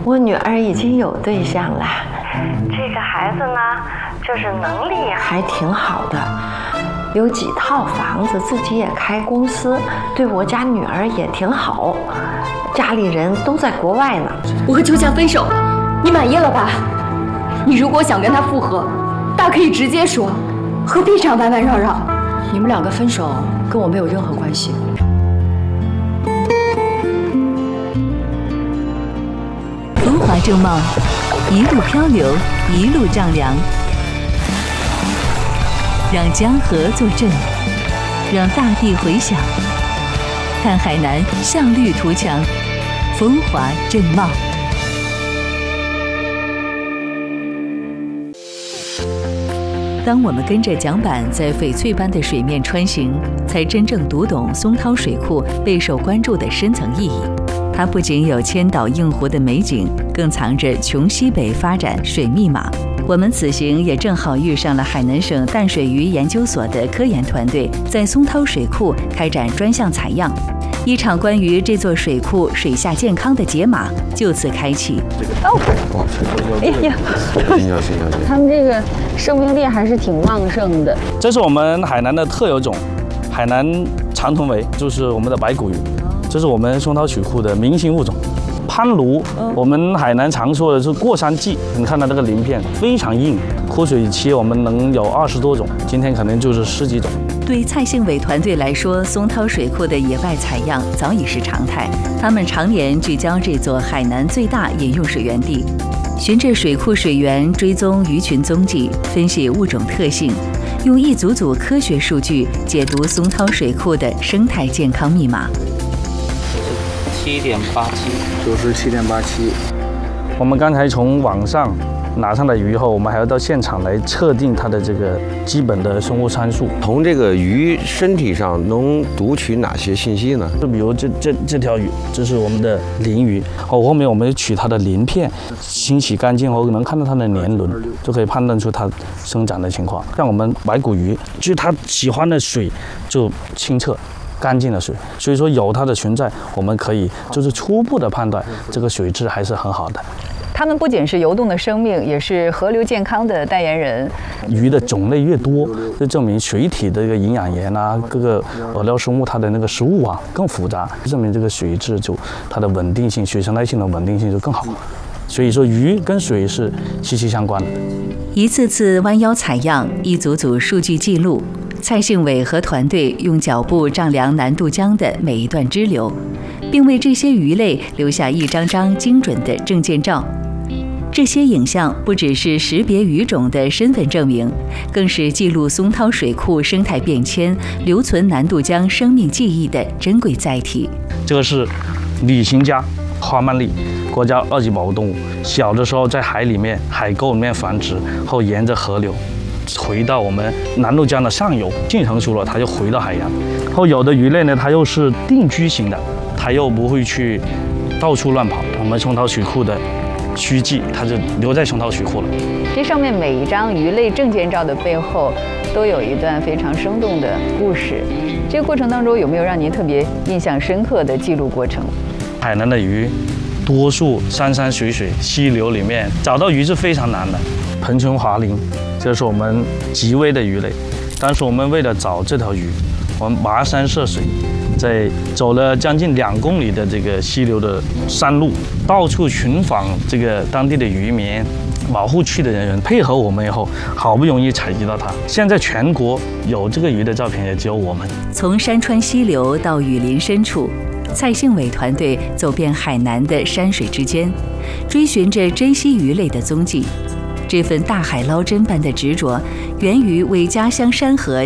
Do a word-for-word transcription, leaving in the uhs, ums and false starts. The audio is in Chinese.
我女儿已经有对象了， 这个孩子呢，就是能力还挺好的，有几套房子，自己也开公司，对我家女儿也挺好，家里人都在国外呢。 我和秋香分手，你满意了吧？你如果想跟他复合，大可以直接说，何必这样弯弯绕绕？ 你们两个分手跟我没有任何关系。 风华正茂，一路漂流，一路丈量，让江河作证，让大地回响。看海南向绿图强，风华正茂。当我们跟着桨板在翡翠般的水面穿行，才真正读懂松涛水库备受关注的深层意义。它不仅有千岛映湖的美景，更藏着穷西北发展水密码。我们此行也正好遇上了海南省淡水鱼研究所的科研团队在松涛水库开展专项采样，一场关于这座水库水下健康的解码就此开启。 哦，哎呀，他们这个生命力还是挺旺盛的。 这是我们海南的特有种，海南长臀尾，就是我们的白骨鱼，这是我们松涛水库的明星物种。攀鲈，我们海南常说的是过山季，你看它这个鳞片非常硬，枯水期我们能有二十多种，今天可能就是十几种。 对蔡幸伟团队来说，松涛水库的野外采样早已是常态。他们常年聚焦这座海南最大饮用水源地，循着水库水源追踪鱼群踪迹，分析物种特性，用一组组科学数据解读松涛水库的生态健康密码。 七点八七， 就是七点八七。 我们刚才从网上拿上来鱼后，我们还要到现场来测定它的这个基本的生物参数。 从这个鱼身体上能读取哪些信息呢？ 就比如这这这条鱼，这是我们的鳞鱼，哦，后面我们取它的鳞片，清洗干净后能看到它的年轮，就可以判断出它生长的情况。像我们白骨鱼，就是它喜欢的水就清澈干净的水，所以说有它的存在，我们可以就是初步的判断这个水质还是很好的。 它们不仅是游动的生命，也是河流健康的代言人。 鱼的种类越多，就证明水体的这个营养盐啊，各个饵料生物它的那个食物啊更复杂，证明这个水质就它的稳定性、水生态性的稳定性就更好。所以说鱼跟水是息息相关的。 一次次弯腰采样，一组组数据记录。蔡幸伟和团队用脚步丈量南渡江的每一段支流，并为这些鱼类留下一张张精准的证件照。这些影像不只是识别鱼种的身份证明，更是记录松涛水库生态变迁、留存南渡江生命记忆的珍贵载体。 这个是旅行家花鳗鲡，国家二级保护动物。小的时候在海里面、海沟里面繁殖，后沿着河流回到我们南渡江的上游，性成熟了它就回到海洋。后有的鱼类呢，它又是定居型的，它又不会去到处乱跑。我们松涛水库的虚迹，它就留在松涛水库了。 这上面每一张鱼类证件照的背后，都有一段非常生动的故事。这个过程当中，有没有让您特别印象深刻的记录过程？ 海南的鱼，多数山山水水、溪流里面找到鱼是非常难的。盆唇华鳞，这是我们极危的鱼类。当时我们为了找这条鱼，我们跋山涉水，在走了将近两公里的这个溪流的山路，到处寻访这个当地的渔民、保护区的人员，配合我们以后，好不容易采集到它。现在全国有这个鱼的照片也只有我们。 从山川溪流到雨林深处，蔡幸伟团队走遍海南的山水之间，追寻着珍稀鱼类的踪迹。这份大海捞针般的执着，源于为家乡山河